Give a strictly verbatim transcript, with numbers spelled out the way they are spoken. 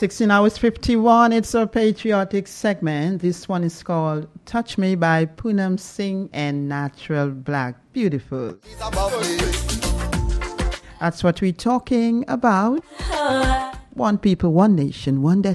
sixteen hours fifty-one, it's a patriotic segment. This one is called Touch Me by Poonam Singh and Natural Black. Beautiful. That's what we're talking about. One people, one nation, one destiny.